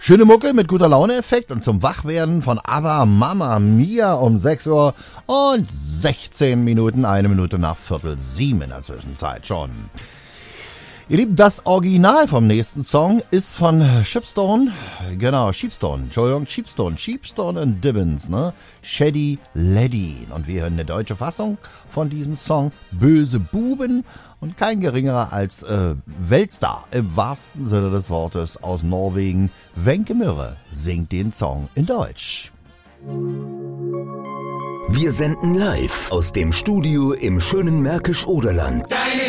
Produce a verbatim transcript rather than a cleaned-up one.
Schöne Mucke mit guter Laune-Effekt und zum Wachwerden von ABBA Mamma Mia um sechs Uhr und sechzehn Minuten, eine Minute nach Viertel sieben in der Zwischenzeit schon. Ihr Lieben, das Original vom nächsten Song ist von Sheepstone, genau, Sheepstone, Entschuldigung, Sheepstone, Sheepstone und Dibbons, ne? Shady Lady. Und wir hören eine deutsche Fassung von diesem Song, Böse Buben. Und kein geringerer als äh, Weltstar im wahrsten Sinne des Wortes aus Norwegen, Wenke Myrre, singt den Song in Deutsch. Wir senden live aus dem Studio im schönen Märkisch-Oderland.